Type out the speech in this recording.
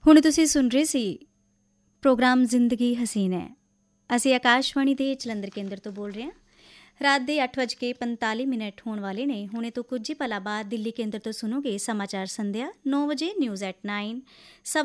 ਹੁਣ ਤੁਸੀਂ ਸੁਣ ਰਹੇ ਸੀ ਪ੍ਰੋਗਰਾਮ ਜ਼ਿੰਦਗੀ ਹਸੀਨ ਹੈ। ਅਸੀਂ ਆਕਾਸ਼ਵਾਣੀ ਦੇ ਜਲੰਧਰ ਕੇਂਦਰ ਤੋਂ ਬੋਲ ਰਹੇ ਹਾਂ। ਰਾਤ ਦੇ 8:45 ਹੋਣ ਵਾਲੇ ਨੇ। ਹੁਣੇ ਤੋਂ ਕੁਝ ਹੀ ਪਲਾਂ ਬਾਅਦ ਦਿੱਲੀ ਕੇਂਦਰ ਤੋਂ ਸੁਣੋਗੇ ਸਮਾਚਾਰ ਸੰਧਿਆ 9 ਵਜੇ ਨਿਊਜ਼ ਐਟ 9।